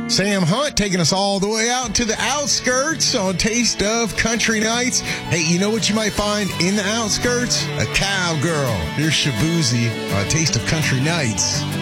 Sam Hunt taking us all the way out to the outskirts on Taste of Country Nights. Hey, you know what you might find in the outskirts? A cowgirl. Here's Shabuzi on Taste of Country Nights.